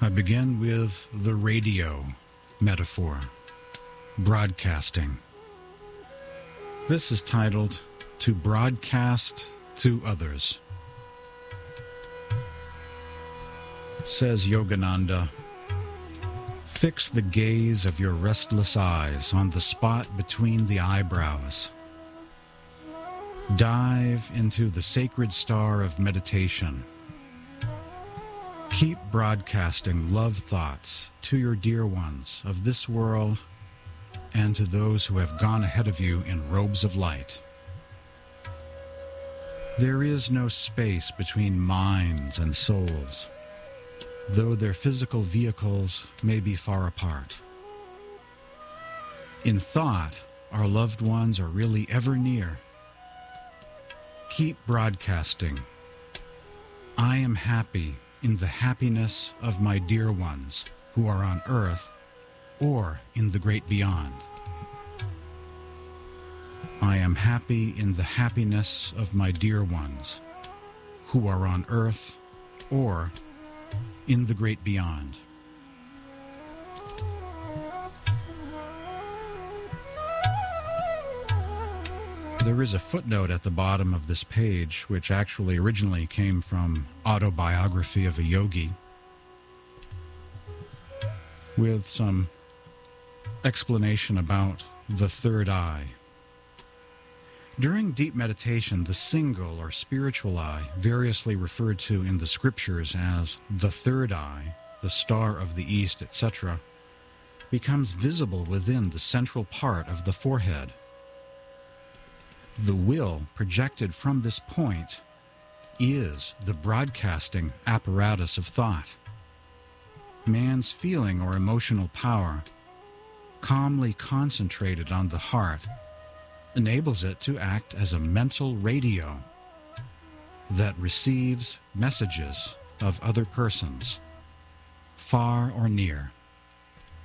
I begin with the radio metaphor, broadcasting. This is titled, To Broadcast to Others. Says Yogananda, fix the gaze of your restless eyes on the spot between the eyebrows. Dive into the sacred star of meditation. Keep broadcasting love thoughts to your dear ones of this world and to those who have gone ahead of you in robes of light. There is no space between minds and souls, though their physical vehicles may be far apart. In thought, our loved ones are really ever near. Keep broadcasting. I am happy in the happiness of my dear ones who are on earth or in the great beyond. I am happy in the happiness of my dear ones who are on earth or in the great beyond. There is a footnote at the bottom of this page, which actually originally came from Autobiography of a Yogi, with some explanation about the third eye. During deep meditation, the single or spiritual eye, variously referred to in the scriptures as the third eye, the star of the east, etc., becomes visible within the central part of the forehead. The will projected from this point is the broadcasting apparatus of thought. Man's feeling or emotional power, calmly concentrated on the heart, enables it to act as a mental radio that receives messages of other persons, far or near.